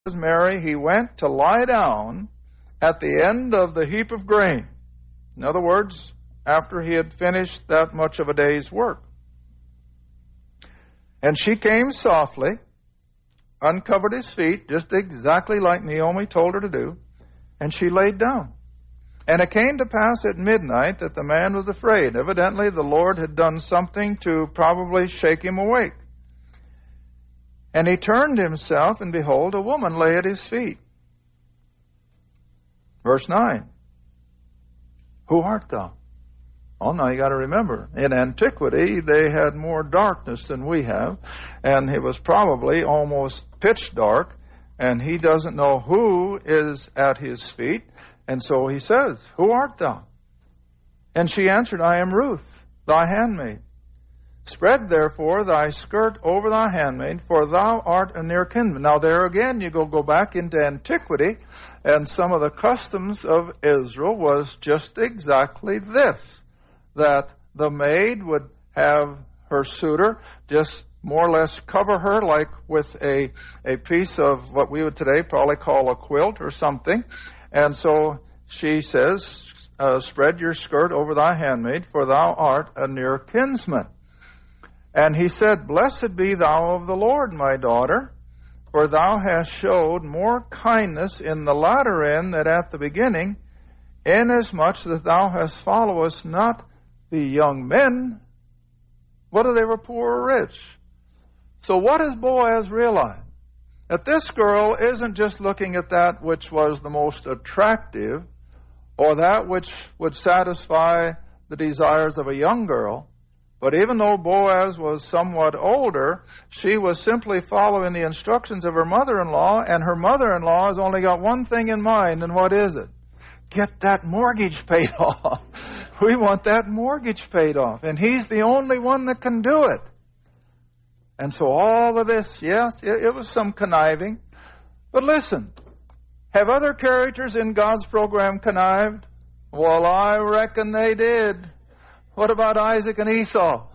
Mary, he went to lie down at the end of the heap of grain. In other words, after he had finished that much of a day's work. And she came softly, uncovered his feet, just exactly like Naomi told her to do, and she laid down. And it came to pass at midnight that the man was afraid. Evidently, the Lord had done something to probably shake him awake. And he turned himself, and behold, a woman lay at his feet. Verse 9. Who art thou? Oh, now you got to remember, in antiquity, they had more darkness than we have, and it was probably almost pitch dark, and he doesn't know who is at his feet, and so he says, Who art thou? And she answered, I am Ruth, thy handmaid. Spread therefore thy skirt over thy handmaid, for thou art a near kinsman. Now there again you go back into antiquity, and some of the customs of Israel was just exactly this, that the maid would have her suitor just more or less cover her like with a piece of what we would today probably call a quilt or something. And so she says, spread your skirt over thy handmaid, for thou art a near kinsman. And he said, Blessed be thou of the Lord, my daughter, for thou hast showed more kindness in the latter end than at the beginning, inasmuch that thou hast followed us not the young men, whether they were poor or rich. So what does Boaz realize? That this girl isn't just looking at that which was the most attractive, or that which would satisfy the desires of a young girl, but even though Boaz was somewhat older, she was simply following the instructions of her mother-in-law, and her mother-in-law has only got one thing in mind, and what is it? Get that mortgage paid off. We want that mortgage paid off, and he's the only one that can do it. And so all of this, yes, it was some conniving. But listen, have other characters in God's program connived? Well, I reckon they did. What about Isaac and Esau?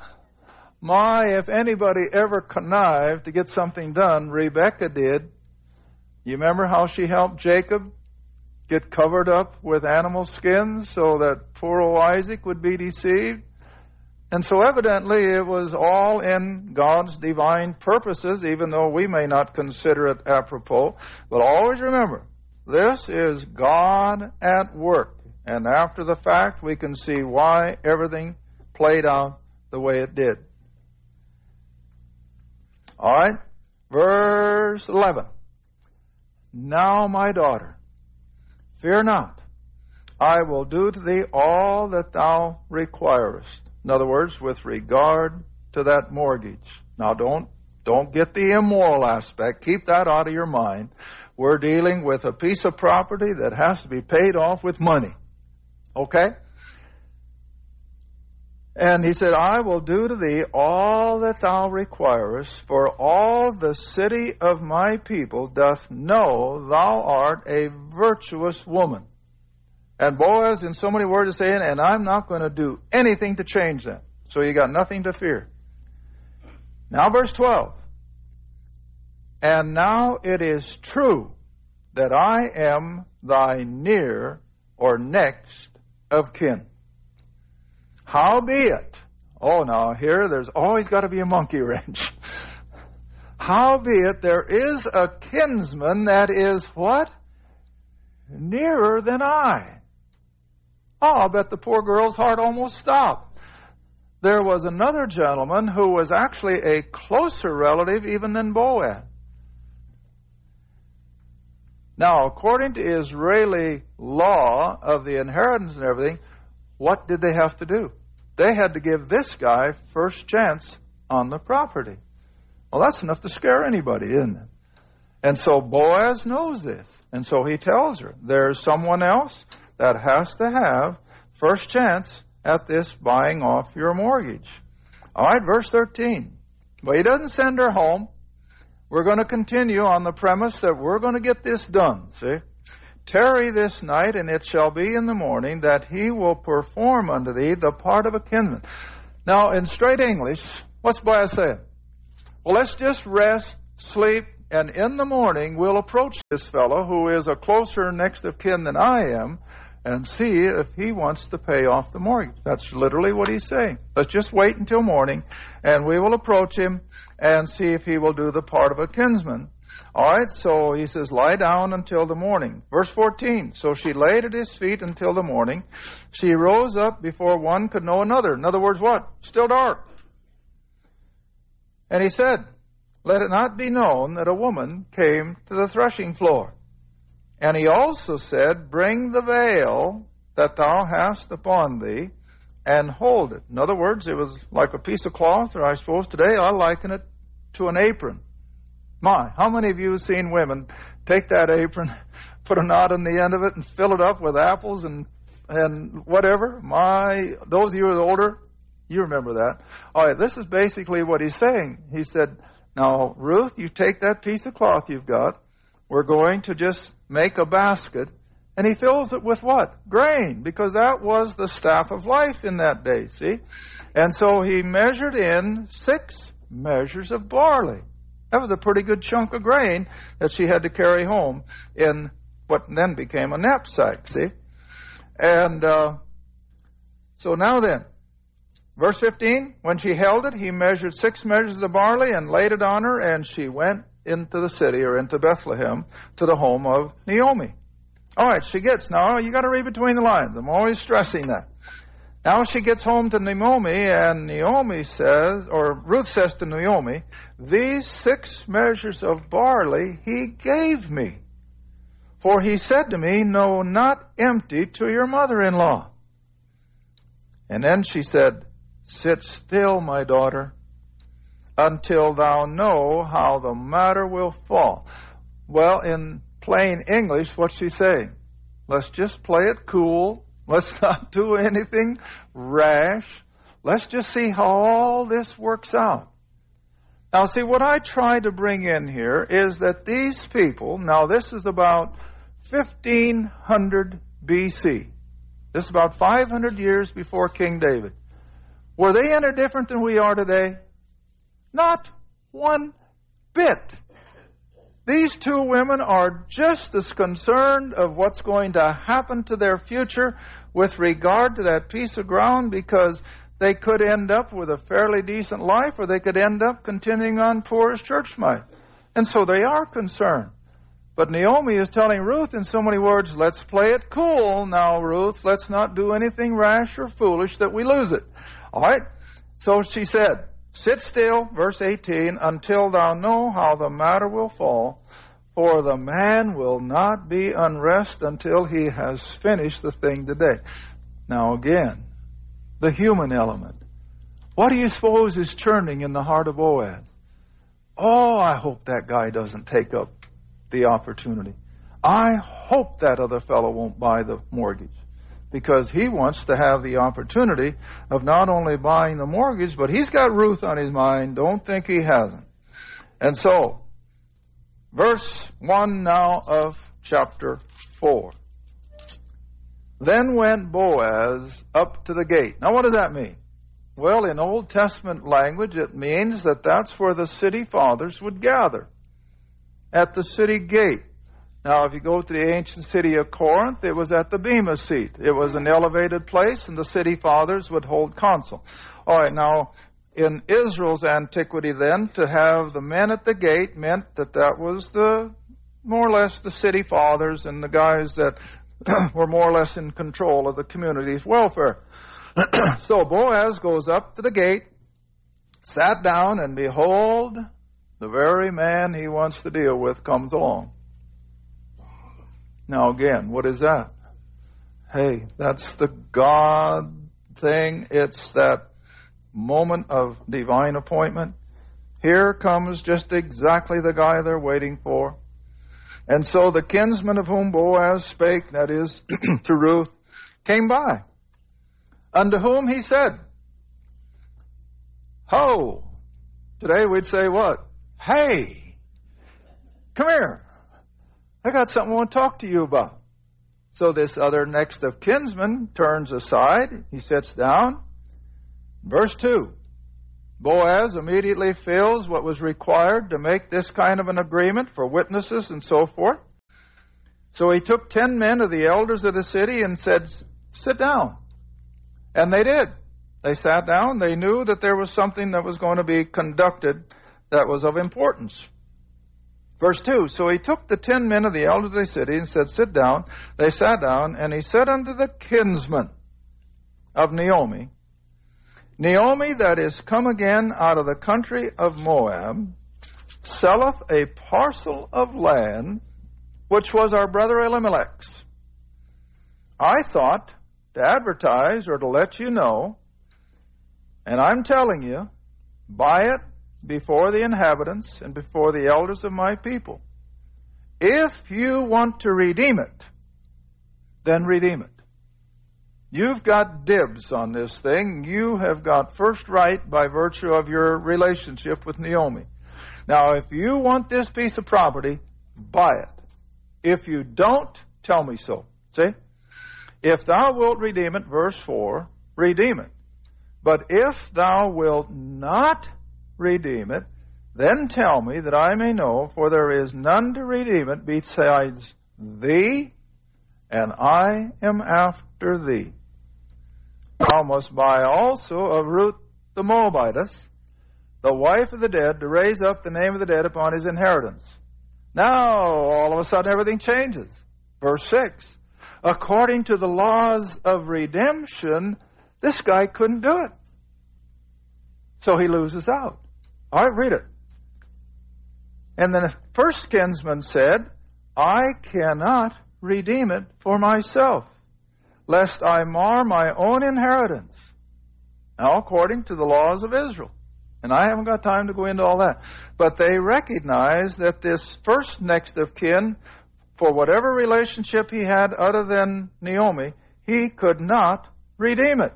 My, if anybody ever connived to get something done, Rebekah did. You remember how she helped Jacob get covered up with animal skins so that poor old Isaac would be deceived? And so evidently it was all in God's divine purposes, even though we may not consider it apropos. But always remember, this is God at work. And after the fact, we can see why everything played out the way it did. All right, verse 11. Now, my daughter, fear not. I will do to thee all that thou requirest. In other words, with regard to that mortgage. Now, don't get the immoral aspect. Keep that out of your mind. We're dealing with a piece of property that has to be paid off with money. Okay? And he said, I will do to thee all that thou requirest, for all the city of my people doth know thou art a virtuous woman. And Boaz, in so many words, is saying, and I'm not going to do anything to change that. So you got nothing to fear. Now verse 12. And now it is true that I am thy near or next of kin. Howbeit, oh now here there's always got to be a monkey wrench. Howbeit there is a kinsman that is what? Nearer than I. Oh, I'll bet the poor girl's heart almost stopped. There was another gentleman who was actually a closer relative even than Boaz. Now, according to Israeli law of the inheritance and everything, what did they have to do? They had to give this guy first chance on the property. Well, that's enough to scare anybody, isn't it? And so Boaz knows this. And so he tells her, there's someone else that has to have first chance at this buying off your mortgage. All right, verse 13. But he doesn't send her home. We're going to continue on the premise that we're going to get this done, see? Tarry this night, and it shall be in the morning that he will perform unto thee the part of a kinsman. Now, in straight English, what's Boaz saying? Well, let's just rest, sleep, and in the morning we'll approach this fellow who is a closer next of kin than I am and see if he wants to pay off the mortgage. That's literally what he's saying. Let's just wait until morning, and we will approach him and see if he will do the part of a kinsman. All right, so he says, lie down until the morning. Verse 14, so she laid at his feet until the morning. She rose up before one could know another. In other words, what? Still dark. And he said, let it not be known that a woman came to the threshing floor. And he also said, bring the veil that thou hast upon thee, and hold it. In other words, it was like a piece of cloth, or I suppose today I liken it to an apron. My, how many of you have seen women take that apron, put a knot on the end of it, and fill it up with apples and whatever? My, those of you who are older, you remember that. All right, this is basically what he's saying. He said, now, Ruth, you take that piece of cloth you've got. We're going to just make a basket. And he fills it with what? Grain, because that was the staff of life in that day, see? And so he measured in 6 measures of barley. That was a pretty good chunk of grain that she had to carry home in what then became a knapsack, see? And so now then, verse 15, when she held it, he measured 6 measures of the barley and laid it on her, and she went into the city, or into Bethlehem, to the home of Naomi. All right, she gets, now you got to read between the lines. I'm always stressing that. Now she gets home to Naomi, and Naomi says, or Ruth says to Naomi, these 6 measures of barley he gave me. For he said to me, no, not empty to your mother-in-law. And then she said, sit still, my daughter, until thou know how the matter will fall. Well, in plain English, what's she saying? Let's just play it cool. Let's not do anything rash. Let's just see how all this works out. Now, see, what I try to bring in here is that these people, now this is about 1500 BC. This is about 500 years before King David. Were they any different than we are today? Not one bit. These 2 women are just as concerned of what's going to happen to their future with regard to that piece of ground, because they could end up with a fairly decent life, or they could end up continuing on poor as church might. And so they are concerned. But Naomi is telling Ruth in so many words, let's play it cool now, Ruth. Let's not do anything rash or foolish that we lose it. All right? So she said, sit still, verse 18, until thou know how the matter will fall, for the man will not be unrest until he has finished the thing today. Now again, the human element. What do you suppose is churning in the heart of Boaz? Oh, I hope that guy doesn't take up the opportunity. I hope that other fellow won't buy the mortgage, because he wants to have the opportunity of not only buying the mortgage, but he's got Ruth on his mind. Don't think he hasn't. And so, verse 1 now of chapter 4. Then went Boaz up to the gate. Now what does that mean? Well, in Old Testament language, it means that that's where the city fathers would gather, at the city gate. Now, if you go to the ancient city of Corinth, it was at the Bema seat. It was an elevated place, and the city fathers would hold council. All right, now, in Israel's antiquity then, to have the men at the gate meant that that was more or less the city fathers and the guys that were more or less in control of the community's welfare. So Boaz goes up to the gate, sat down, and behold, the very man he wants to deal with comes along. Now again, what is that? Hey, that's the God thing. It's that moment of divine appointment. Here comes just exactly the guy they're waiting for. And so the kinsman of whom Boaz spake, that is, to Ruth, came by, unto whom he said, Ho! Today we'd say what? Hey! Come here! I got something I want to talk to you about. So this other next of kinsman turns aside. He sits down. Verse 2. Boaz immediately fills what was required to make this kind of an agreement for witnesses and so forth. So he took 10 men of the elders of the city and said, sit down. And they did. They sat down. They knew that there was something that was going to be conducted that was of importance. Verse 2, so he took the 10 men of the elders of the city and said, sit down. They sat down, and he said unto the kinsman of Naomi, Naomi that is come again out of the country of Moab, selleth a parcel of land, which was our brother Elimelech's. I thought to advertise or to let you know, and I'm telling you, buy it before the inhabitants and before the elders of my people. If you want to redeem it, then redeem it. You've got dibs on this thing. You have got first right by virtue of your relationship with Naomi. Now, if you want this piece of property, buy it. If you don't, tell me so. See? If thou wilt redeem it, verse 4, redeem it. But if thou wilt not redeem it, then tell me that I may know, for there is none to redeem it besides thee, and I am after thee. Thou must buy also of Ruth the Moabitess, the wife of the dead, to raise up the name of the dead upon his inheritance. Now, all of a sudden, everything changes. Verse 6, according to the laws of redemption, this guy couldn't do it. So he loses out. All right, read it. And the first kinsman said, I cannot redeem it for myself, lest I mar my own inheritance. Now, according to the laws of Israel. And I haven't got time to go into all that. But they recognize that this first next of kin, for whatever relationship he had other than Naomi, he could not redeem it.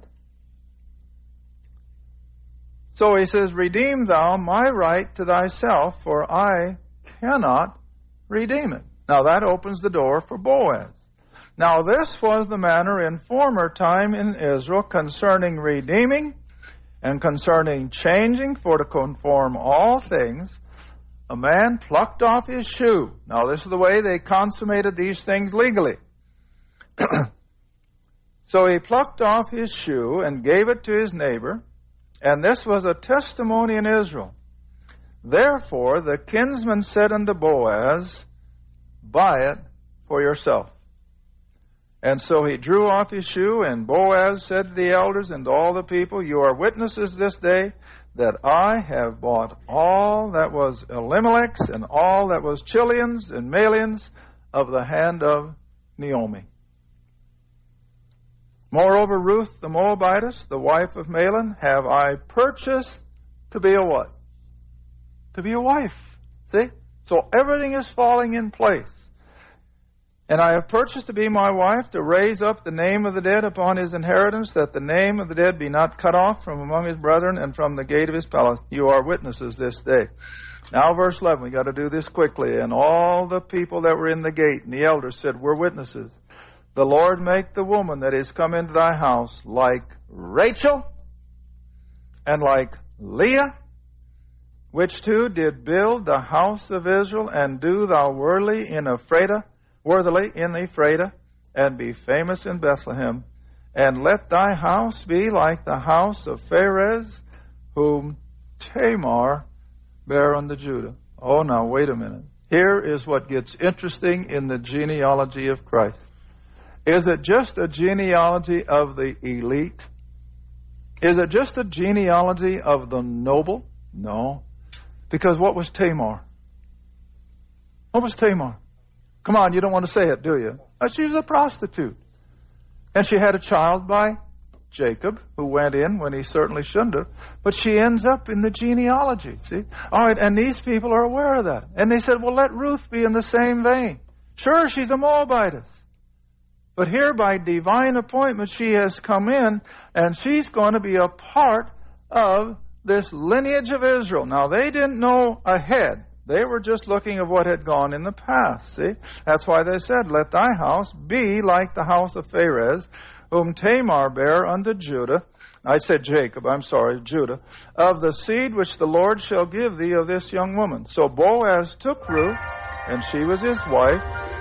So he says, redeem thou my right to thyself, for I cannot redeem it. Now that opens the door for Boaz. Now this was the manner in former time in Israel concerning redeeming and concerning changing for to conform all things. A man plucked off his shoe. Now this is the way they consummated these things legally. So he plucked off his shoe and gave it to his neighbor, and this was a testimony in Israel. Therefore the kinsman said unto Boaz, buy it for yourself. And so he drew off his shoe, and Boaz said to the elders and to all the people, you are witnesses this day that I have bought all that was Elimelech's and all that was Chilion's and Malion's of the hand of Naomi. Moreover, Ruth the Moabitess, the wife of Mahlon, have I purchased to be a what? To be a wife. See? So everything is falling in place. And I have purchased to be my wife, to raise up the name of the dead upon his inheritance, that the name of the dead be not cut off from among his brethren and from the gate of his palace. You are witnesses this day. Now verse 11, we got to do this quickly. And all the people that were in the gate and the elders said, we're witnesses. The Lord make the woman that is come into thy house like Rachel and like Leah, which two did build the house of Israel, and do thou worthily in Ephratah, and be famous in Bethlehem. And let thy house be like the house of Pharez, whom Tamar bare unto Judah. Oh, now wait a minute. Here is what gets interesting in the genealogy of Christ. Is it just a genealogy of the elite? Is it just a genealogy of the noble? No. Because what was Tamar? What was Tamar? Come on, you don't want to say it, do you? She was a prostitute. And she had a child by Jacob, who went in when he certainly shouldn't have. But she ends up in the genealogy, see? All right, and these people are aware of that. And they said, well, let Ruth be in the same vein. Sure, she's a Moabitess. But here, by divine appointment, she has come in, and she's going to be a part of this lineage of Israel. Now, they didn't know ahead. They were just looking at what had gone in the past, see? That's why they said, let thy house be like the house of Pharez, whom Tamar bare unto Judah. I said Jacob, I'm sorry, Judah, of the seed which the Lord shall give thee of this young woman. So Boaz took Ruth, and she was his wife,